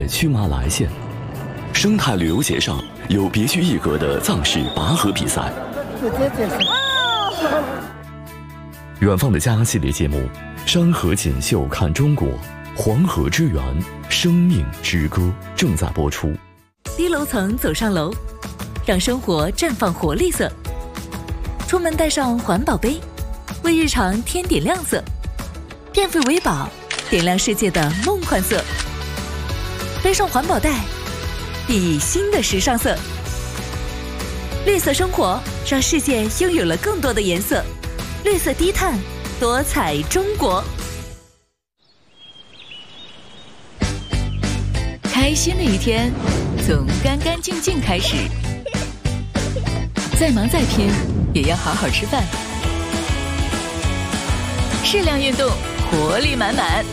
曲马来县生态旅游节上有别具一格的藏式拔河比赛。远方的家系列节目《山河锦绣看中国》，黄河之源，生命之歌正在播出。 低楼层走上楼，让生活绽放活力色。出门带上环保杯，为日常添点亮色。变废为宝，点亮世界的梦幻色。背上环保袋，熠熠新的时尚色。绿色生活，让世界拥有了更多的颜色。绿色低碳，多彩中国。开心的一天，从干干净净开始。再忙再拼，也要好好吃饭。适量运动，活力满满。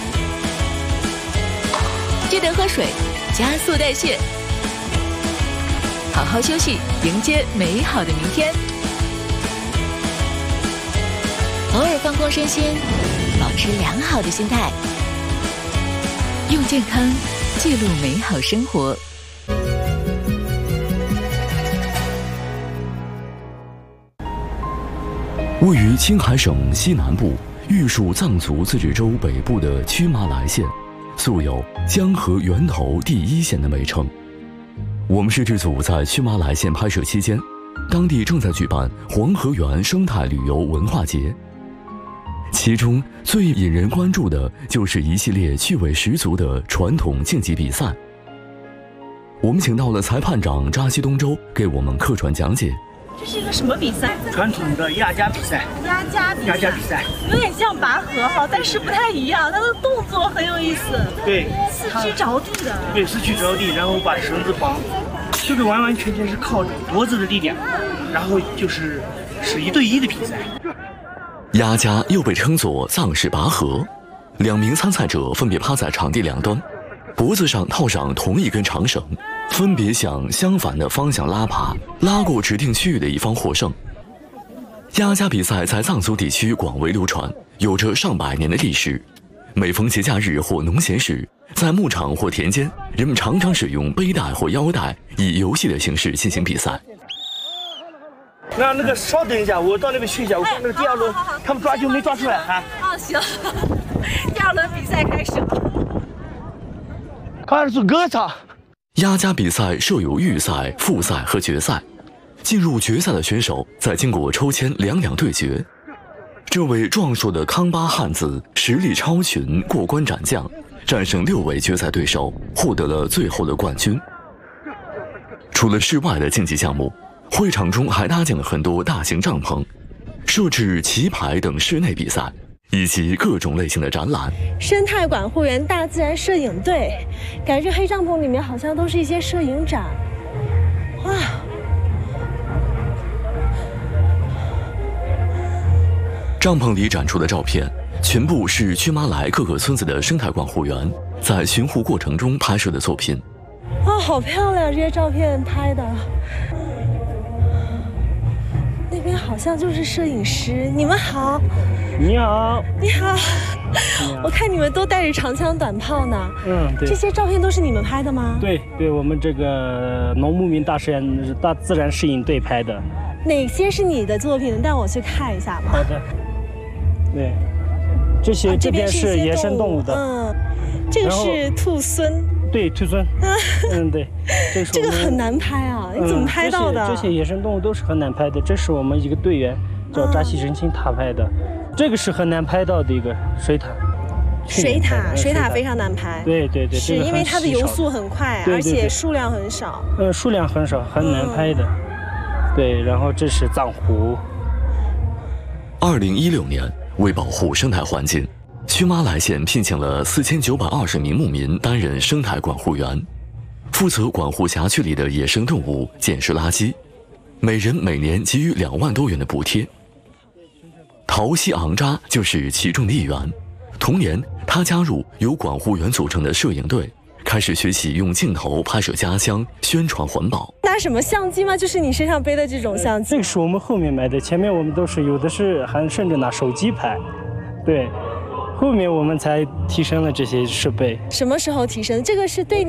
记得喝水，加速代谢。好好休息，迎接美好的明天。偶尔放空身心，保持良好的心态，用健康记录美好生活。 位于青海省西南部玉树藏族自治州北部的曲马来县，素有江河源头第一县的美称。我们摄制组在曲马来县拍摄期间，当地正在举办黄河源生态旅游文化节。其中最引人关注的就是一系列趣味十足的传统竞技比赛。我们请到了裁判长扎西东洲给我们客串讲解。 这是一个什么比赛？ 传统的压家比赛。 压家比赛，有点像拔河哈，但是不太一样，它的动作很有意思。 对， 四肢着地的。 对，四肢着地，然后把绳子绑，就是完完全全是靠着脖子的力量，然后是1对1的比赛。 压家又被称作藏式拔河，2名参赛者分别趴在场地两端，脖子上套上同一根长绳，分别向相反的方向拉拔，拉过指定区域的一方获胜。压家比赛在藏族地区广为流传，有着上百年的历史。每逢节假日或农闲时，在牧场或田间，人们常常使用背带或腰带，以游戏的形式进行比赛。 那个稍等一下，我到那边去一下，我看那个第二轮他们抓阄没抓出来啊。 行，第二轮比赛开始了。 开始歌唱。 压家比赛设有预赛、复赛和决赛。进入决赛的选手再经过抽签两对决。这位壮硕的康巴汉子实力超群，过关斩将，战胜6位决赛对手，获得了最后的冠军。除了室外的竞技项目，会场中还搭建了很多大型帐篷，设置棋牌等室内比赛，以及各种类型的展览。 生态管护员大自然摄影队，感觉黑帐篷里面好像都是一些摄影展。哇！ 帐篷里展出的照片全部是曲马来各个村子的生态管护员在巡护过程中拍摄的作品。 哦，好漂亮！这些照片拍的。那边好像就是摄影师。你们好。 你好。 你好。我看你们都带着长枪短炮呢。 对。 这些照片都是你们拍的吗？ 对，我们这个农牧民大自然摄影队拍的。 哪些是你的作品？带我去看一下吧。 好的。对，这边是野生动物的。 这个是兔狲。 对，兔狲。对。 这个很难拍啊！你怎么拍到的？ 这些野生动物都是很难拍的。这是我们一个队员叫扎西仁钦他拍的。这个是很难拍到的一个水獭。 水獭非常难拍。 对， 是因为它的游速很快，而且数量很少。 数量很少，很难拍的。对，然后这是藏狐。 2016年，为保护生态环境，曲马来县聘请了4920名牧民担任生态管护员，负责管护辖区里的野生动物、捡拾垃圾，每人每年给予2万多元的补贴。陶西昂扎就是其中的一员。同年，他加入由管护员组成的摄影队，开始学习用镜头拍摄家乡，宣传环保。 拿什么相机吗？就是你身上背的这种相机？ 这个是我们后面买的，前面我们都是有的是还甚至拿手机拍。对，后面我们才提升了这些设备。 什么时候提升？这个是对你